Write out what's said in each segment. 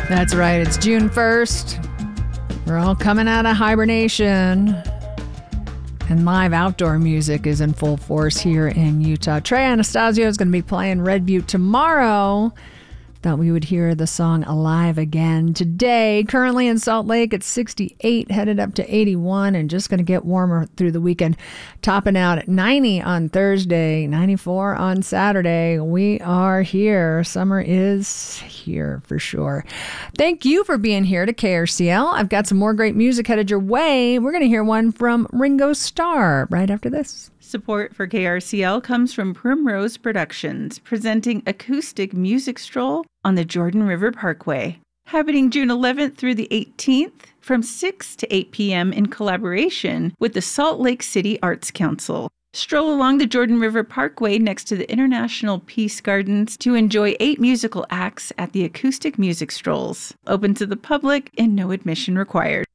That's right. It's June 1st. We're all coming out of hibernation. And live outdoor music is in full force here in Utah. Trey Anastasio is going to be playing Red Butte tomorrow. Thought we would hear the song Alive Again today. Currently in Salt Lake, it's 68, headed up to 81, and just going to get warmer through the weekend. Topping out at 90 on Thursday, 94 on Saturday. We are here. Summer is here for sure. Thank you for being here to KRCL. I've got some more great music headed your way. We're going to hear one from Ringo Starr right after this. Support for KRCL comes from Primrose Productions, presenting Acoustic Music Stroll on the Jordan River Parkway. Happening June 11th through the 18th from 6 to 8 p.m. in collaboration with the Salt Lake City Arts Council. Stroll along the Jordan River Parkway next to the International Peace Gardens to enjoy 8 musical acts at the Acoustic Music Strolls. Open to the public and no admission required.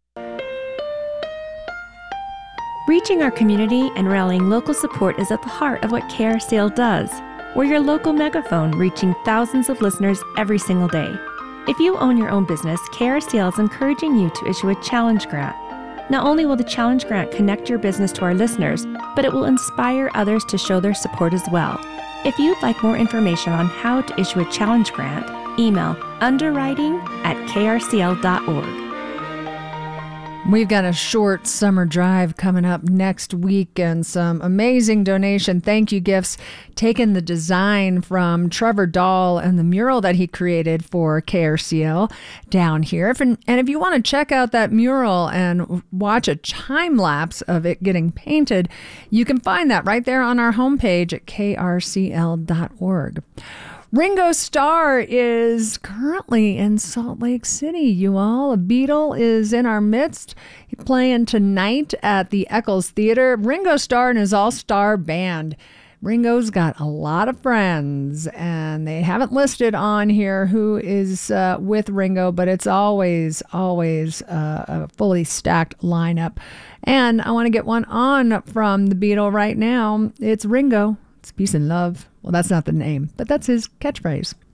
Reaching our community and rallying local support is at the heart of what KRCL does. We're your local megaphone, reaching thousands of listeners every single day. If you own your own business, KRCL is encouraging you to issue a challenge grant. Not only will the challenge grant connect your business to our listeners, but it will inspire others to show their support as well. If you'd like more information on how to issue a challenge grant, email underwriting@krcl.org. We've got a short summer drive coming up next week and some amazing donation thank you gifts, taking the design from Trevor Dahl and the mural that he created for KRCL down here. And if you want to check out that mural and watch a time lapse of it getting painted, you can find that right there on our homepage at krcl.org. Ringo Starr is currently in Salt Lake City, you all. A Beatle is in our midst. He's playing tonight at the Eccles Theater. Ringo Starr and his all-star band. Ringo's got a lot of friends, and they haven't listed on here who is with Ringo, but it's always a fully stacked lineup. And I want to get one on from the Beatle right now. It's Ringo. It's peace and love. Well, that's not the name, but that's his catchphrase.